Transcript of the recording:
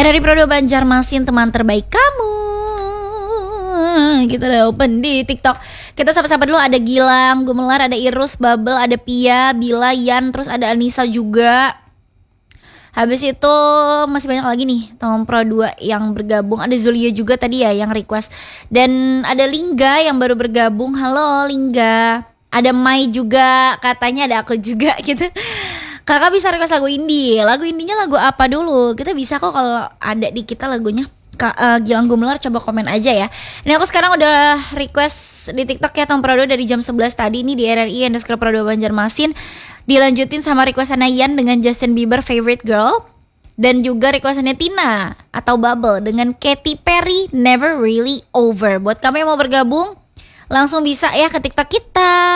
RRI Pro 2 Banjarmasin, teman terbaik kamu. Kita udah open di TikTok. Kita sapa-sapa dulu, ada Gilang, Gumelar, ada Irus, Babel, ada Pia, Bila, Yan, terus ada Anissa juga. Habis itu masih banyak lagi nih teman Pro 2 yang bergabung. Ada Zulia juga tadi ya yang request. Dan ada Lingga yang baru bergabung. Halo Lingga. Ada Mai juga, katanya ada aku juga gitu. Kakak bisa request lagu indie. Lagu indinya lagu apa dulu? Kita bisa kok kalau ada di kita lagunya. Gilang Gumelar, coba komen aja ya. Ini aku sekarang udah request di TikTok ya Tom Pro 2 dari jam 11 tadi. Ini di RRI_Pro 2 Banjarmasin. Dilanjutin sama requestannya Yan dengan Justin Bieber Favorite Girl. Dan juga requestannya Tina atau Bubble dengan Katy Perry Never Really Over. Buat kamu yang mau bergabung, langsung bisa ya ke TikTok kita.